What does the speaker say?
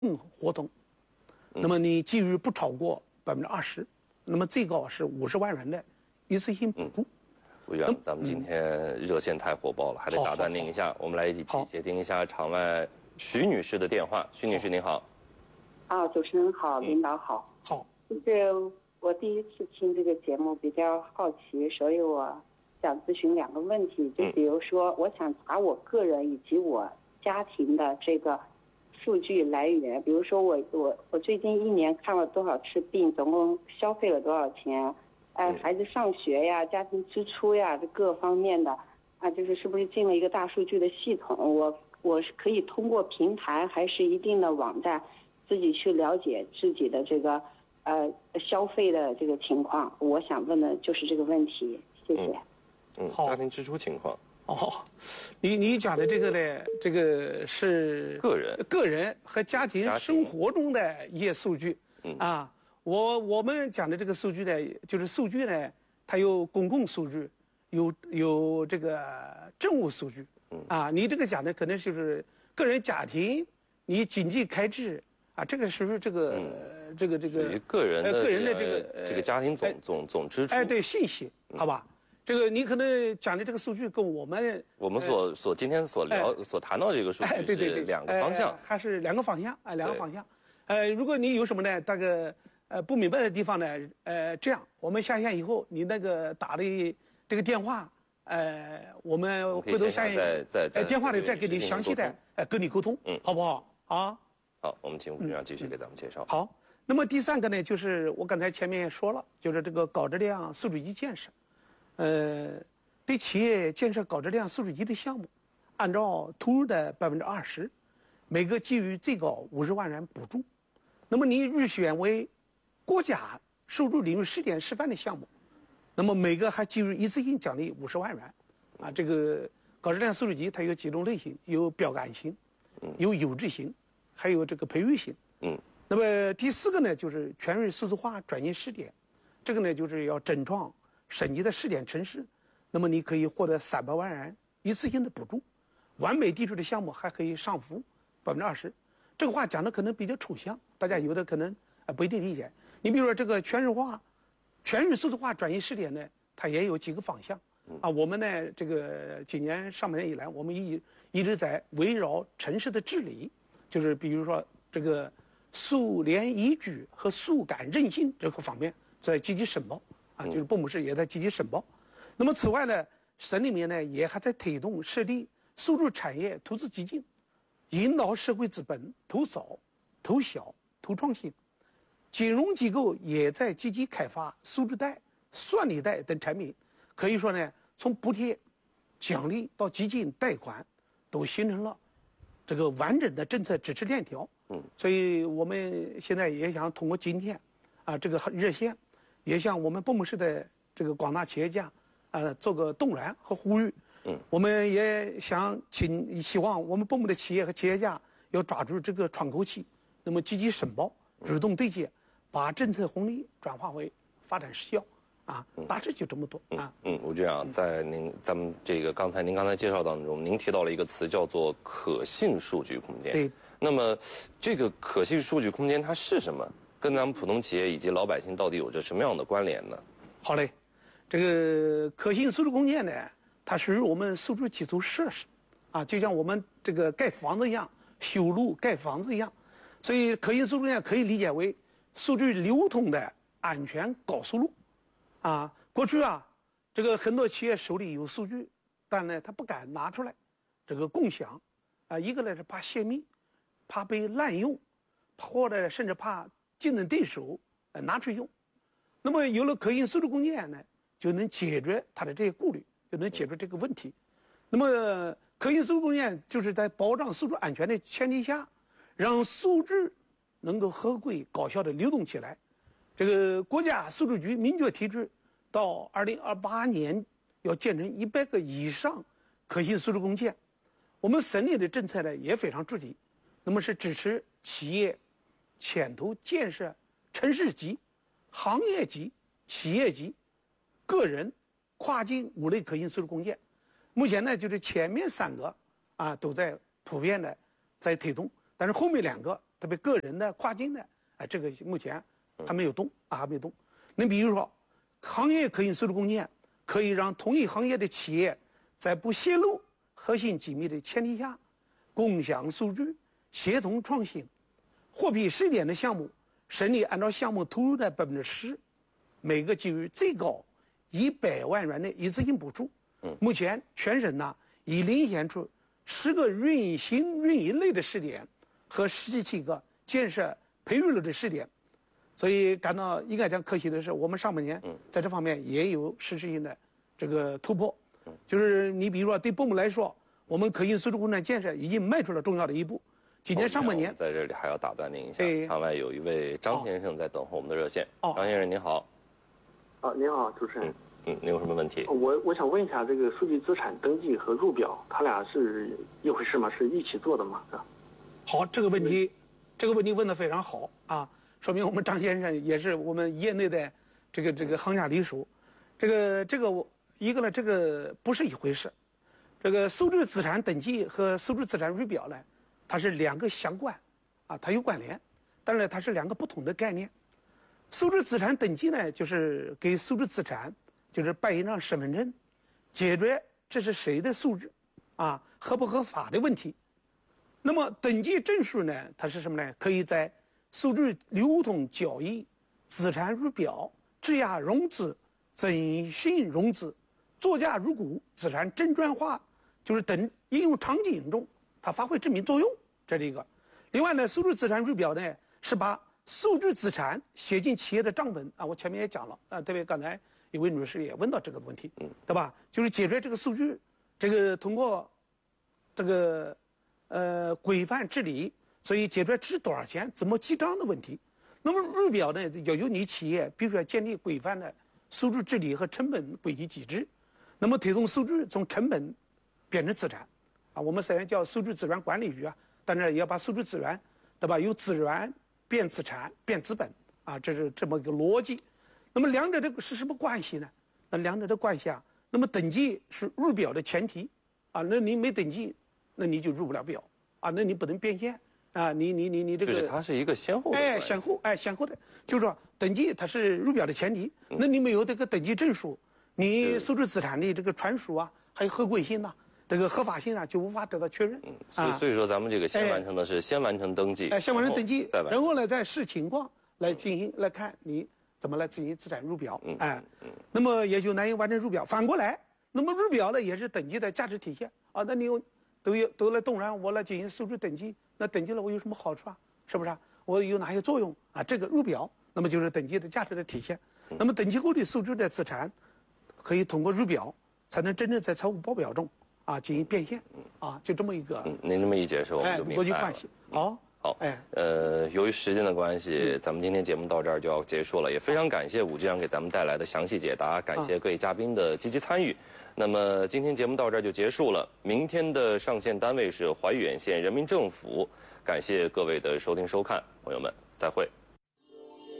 活动，那么你基于不超过20%，那么最高是50万元的一次性补助。 委员，咱们今天热线太火爆了，还得打断您一下，我们来一起接听一下场外徐女士的电话。徐女士您好。 主持人好，领导好。 好， 就是我第一次听这个节目，比较好奇，所以我想咨询2个问题。就比如说，我想查我个人以及我家庭的这个数据来源，比如说我最近1年看了多少次病，总共消费了多少钱，孩子上学呀、家庭支出呀，这各方面的就是是不是进了一个大数据的系统？我是可以通过平台还是一定的网站自己去了解自己的这个消费的这个情况？我想问的就是这个问题，谢谢。 家庭支出情况。 你讲的这个呢，这个是个人和家庭生活中的一些数据。我们讲的这个数据呢，就是数据呢，它有公共数据，有这个政务数据。你这个讲的可能就是个人家庭，你经济开支这个是不是这个属于个人的这个家庭总支出？ 对，信息，好吧？这个你可能讲的这个数据跟我们今天所谈到这个数据是2个方向， 还是2个方向2个方向。如果你有什么呢，大概不明白的地方呢，这样我们下线以后，你那个打的这个电话，我们回头下线在电话里再给你详细的跟你沟通，好不好？ 好，我们请吴局长继续给咱们介绍。 好，那么第3个呢，就是我刚才前面也说了，就是这个高质量数据集建设。对企业建设高质量数据集的项目，按照投入的20%，每个给予最高50万元补助。那么你入选为国家数据领域试点示范的项目，那么每个还给予一次性奖励50万元。这个高质量数据集它有几种类型，有标杆型，有优质型，还有这个培育型。那么第4个呢，就是全域数字化转型试点，这个呢就是要整创省级的试点城市，那么你可以获得300万元一次性的补助，完美地区的项目还可以上浮20%。这个话讲的可能比较抽象，大家有的可能不一定理解。你比如说这个全域数字化转型试点呢，它也有几个方向我们呢这个今年上半年以来，我们一直在围绕城市的治理，就是比如说这个数联宜居和数感韧性这个方面在积极申报。就是部门市也在积极申报。那么此外呢，省里面呢也还在推动设立数据产业投资基金，引导社会资本投早、投小、投创新。金融机构也在积极开发数据贷、算力贷等产品。可以说呢，从补贴、奖励到基金、贷款，都形成了这个完整的政策支持链条。所以我们现在也想通过今天这个热线，也向我们部门市的这个广大企业家，做个动员和呼吁。我们也希望我们部门的企业和企业家要抓住这个窗口期，那么积极申报，主动对接，把政策红利转化为发展实效。大致就这么多吴局长，在咱们这个您刚才介绍当中，您提到了一个词叫做可信数据空间。 对。 那么这个可信数据空间它是什么？跟咱们普通企业以及老百姓到底有着什么样的关联呢？ 好嘞，这个可信数据空间呢，它属于我们数据基础设施就像我们这个盖房子一样，修路盖房子一样。所以可信数据空间可以理解为数据流通的安全高速路。过去这个很多企业手里有数据，但呢他不敢拿出来这个共享一个呢是怕泄密，怕被滥用，或者甚至怕竞争对手拿去用。那么有了可信数据空间呢，就能解决他的这些顾虑，就能解决这个问题。那么可信数据空间就是在保障数据安全的前提下，让数据能够合规高效的流动起来。这个国家数据局明确提出，到2028年要建成100个以上可信数据空间。我们省里的政策呢也非常具体，那么是支持企业牵头建设城市级、行业级、企业级、个人跨境5类可信数据空间。目前呢，就是前面3个都在普遍的在推动，但是后面2个特别个人的、跨境的，这个目前还没有动还没有动。你比如说，行业可信数据共建可以让同一行业的企业在不泄露核心机密的前提下，共享数据、协同创新。获批试点的项目，省里按照项目投入的10%，每个给予最高100万元的一次性补助。目前全省呢已遴选出10个运营类的试点和17个建设培育类的试点，所以感到应该讲可喜的是，我们上半年在这方面也有实质性的这个突破。就是你比如说对部门来说，我们可信数据共建建设已经迈出了重要的一步。今年上半年， 在这里还要打断您一下，场外有一位张先生在等候我们的热线。张先生您好。 您好，主持人。 您有什么问题？ 我想问一下，这个数据资产登记和入表，它俩是一回事吗？是一起做的吗？ 好，这个问题问得非常好啊，说明我们张先生也是我们业内的这个行家里手。这个一个呢，这个不是一回事。这个数据资产登记和数据资产入表呢，它是两个相关，它有关联，但是呢，它是两个不同的概念。数据资产登记呢，就是给数据资产就是办一张身份证，解决这是谁的数据，合不合法的问题。那么登记证书呢，它是什么呢？可以在数据流通交易、资产入表、质押融资、征信融资、作价入股、资产证券化，就是等应用场景中，它发挥证明作用，这是一个。另外呢，数据资产入表呢，是把数据资产写进企业的账本我前面也讲了特别刚才有位女士也问到这个问题，对吧？就是解决这个数据，这个通过这个规范治理，所以解决值多少钱、怎么记账的问题。那么入表呢，要由你企业必须要建立规范的数据治理和成本轨迹机制，那么推动数据从成本变成资产我们虽然叫数据资源管理局但是也要把数据资源，对吧？由资源变资产变资本这是这么一个逻辑。那么两者这个是什么关系呢？那两者的关系那么登记是入表的前提那你没登记，那你就入不了表那你不能变现你这个就是它是一个先后的先后的，就是说登记它是入表的前提，那你没有这个登记证书，你数据资产的这个传输还有合规性这个合法性就无法得到确认。 所以说咱们这个先完成的是先完成登记， 先完成登记，然后呢再视情况来进行来看你怎么来进行资产入表。那么也就难以完成入表。反过来，那么入表呢也是登记的价值体现那你都来动员我来进行数据登记，那登记了我有什么好处是不是我有哪些作用这个入表，那么就是登记的价值的体现。那么登记后的数据的资产，可以通过入表才能真正在财务报表中进行变现就这么一个。 您这么一解释，我们就明白了。 逻辑关系。好， 由于时间的关系，咱们今天节目到这儿就要结束了。也非常感谢武局长给咱们带来的详细解答，感谢各位嘉宾的积极参与。那么今天节目到这儿就结束了。明天的上线单位是怀远县人民政府。感谢各位的收听收看，朋友们，再会。